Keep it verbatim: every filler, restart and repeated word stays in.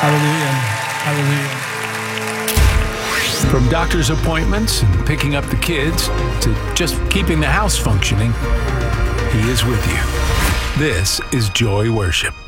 Hallelujah. Hallelujah. From doctor's appointments and picking up the kids to just keeping the house functioning, He is with you. This is Joy Worship.